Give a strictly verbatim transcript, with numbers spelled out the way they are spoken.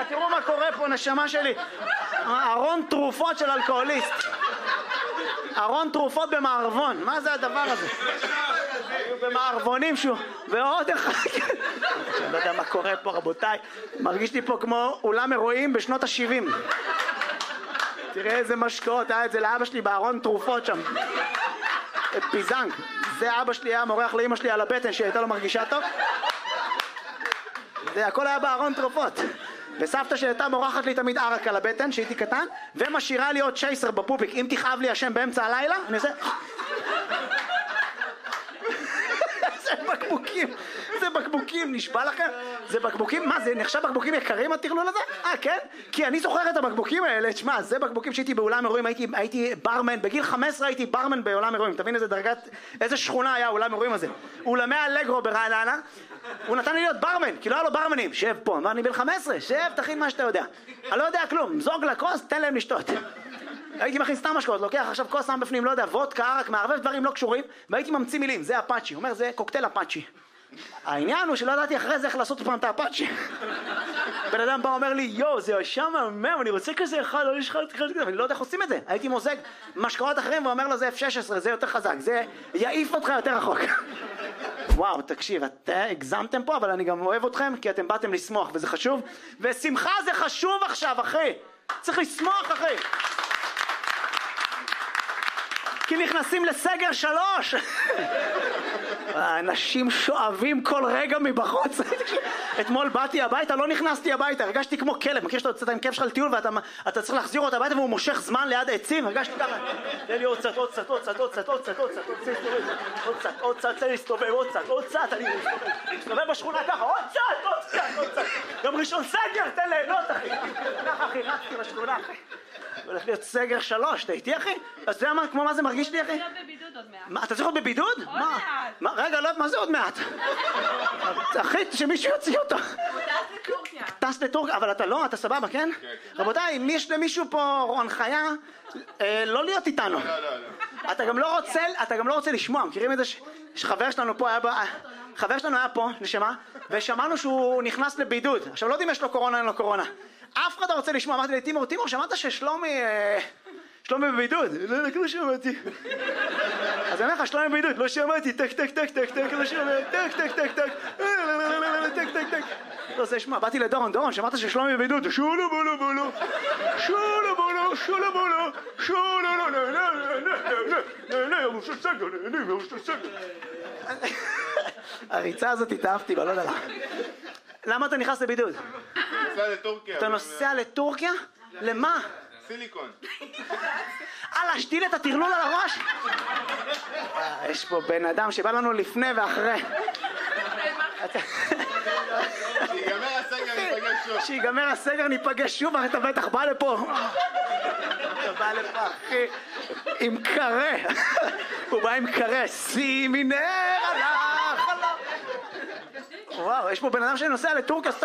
שנייה, תראו מה קורה פה, נשמה שלי. ארון תרופות של אלכוהוליסט. ארון תרופות במערבון. מה זה הדבר הזה? במערבונים שהוא... ועוד אחד. אני לא יודע מה קורה פה, רבותיי. מרגיש לי פה כמו אולם אירועים בשנות ה-שבעים. תראה איזה משקאות, היה את זה לאבא שלי בארון תרופות שם. פיזנג. זה אבא שלי היה מורח לאמא שלי על הבטן שהייתה לו מרגישה טוב. זה הכל היה בארון תרופות. וסבתא שהייתה מורחת לי תמיד ערק על הבטן שהייתי קטן, ומשאירה לי עוד צ'ייסר בפופיק. אם תכאב לי השם באמצע הלילה, אני עושה... זה בקבוקים, זה בקבוקים, נשבע לכם? זה בקבוקים, מה זה נחשב בקבוקים יקרים הטרלול הזה? אה כן? כי אני זוכר את הבקבוקים האלה, תשמע, זה בקבוקים שהייתי באולם אירועים, הייתי, הייתי ברמן, בגיל חמש עשרה הייתי ברמן בעולם אירועים, תבין איזה דרגת, איזה שכונה היה אולם אירועים הזה. אולמי אלגרו ברעננה, הוא נתן לי להיות ברמן, כי לא היה לו ברמנים, שב פה, אמר אני בן חמש עשרה, שב, תכין מה שאתה יודע. אני לא יודע כלום, זוג לכוס, תן להם לשתות. הייתי מכין סתם משקאות, לוקח עכשיו כוס שם בפנים, לא יודע, וודקה, ערק, מערבב דברים לא קשורים, והייתי ממציא מילים, זה אפאצ'י, הוא אומר זה קוקטייל אפאצ'י. העניין הוא שלא ידעתי אחרי זה איך לעשות פעם את האפאצ'י. בן אדם בא אומר לי, יו, זה שם מהמם, אני רוצה כזה אחד, לא יש לך כזה, ואני לא יודע איך עושים את זה. הייתי מוזג משקאות אחרים ואומר לו זה אף שש עשרה, זה יותר חזק, זה יעיף אותך יותר רחוק. וואו, תקשיב, אתם הגזמתם פה, אבל אני גם אוהב אתכם, כי אתם באתם לשמוח, וזה חשוב. ושמחה זה חשוב עכשיו, אחי. צריך לשמוח, אחי. כי נכנסים לסגר שלוש. האנשים שואבים כל רגע מבחוץ. אתמול באתי הביתה, לא נכנסתי הביתה, הרגשתי כמו כלב. מכיר שאתה יוצאת עם כיף שלך לטיול ואתה צריך להחזיר אותה הביתה והוא מושך זמן ליד העצים? הרגשתי ככה. תן לי עוד קצת, עוד קצת, עוד קצת, עוד קצת, עוד קצת, עוד קצת, עוד קצת, עוד קצת, תן לי להסתובב, עוד קצת, עוד קצת, אני מסתובב בשכונה ככה, עוד קצת, עוד קצת, עוד קצת. יום ראשון סגר, תן ליהנות, אחי. ככה, אחי, רצתי בשכונה, אחי. הולך להיות סגר שלוש, אתה איתי אחי? אז אתה יודע מה, כמו מה זה מרגיש לי אחי? אתה צריך להיות בבידוד עוד מעט. מה, אתה צריך להיות בבידוד? עוד מעט. רגע, לא, מה זה עוד מעט? אחי, שמישהו יוציא אותו. הוא טס לטורקיה. טס לטורקיה, אבל אתה לא, אתה סבבה, כן? רבותיי, אם יש למישהו פה הנחיה, לא להיות איתנו. אתה גם לא רוצה, אתה גם לא רוצה לשמוע, מכירים את זה שחבר שלנו פה היה ב... חבר שלנו היה פה, נשמה, ושמענו שהוא נכנס לבידוד. עכשיו לא יודעים אם יש לו קורונה, אין לו קורונה. אף אחד לא רוצה לשמוע, אמרתי לי, תימור, תימור, שמעת ששלומי, שלומי בבידוד? לא, לא שמעתי. אז אני אומר לך, שלומי בבידוד, לא שמעתי, טק, טק, טק, טק, טק, לא שמעתי, טק, טק, טק, טק, טק, טק, טק. לא, זה שמע, באתי לדורון, דורון, שמעת ששלומי בבידוד, שולו בולו בולו, שולו בולו, שולו בולו, שולו בולו, הריצה הזאת התאהבתי בה, לא יודע לה. למה אתה נכנס לבידוד? נוסע לטורקיה. אתה נוסע לטורקיה? למה? סיליקון. אה, להשתיל את הטרלול על הראש? יש פה בן אדם שבא לנו לפני ואחרי. שיגמר הסגר ניפגש שוב. שיגמר הסגר ניפגש שוב, אתה בטח בא לפה. אתה בא לפה, אחי, עם קרה. הוא בא עם קרה. שימי נר על החלום. וואו, יש פה בן אדם שנוסע לטורקיה.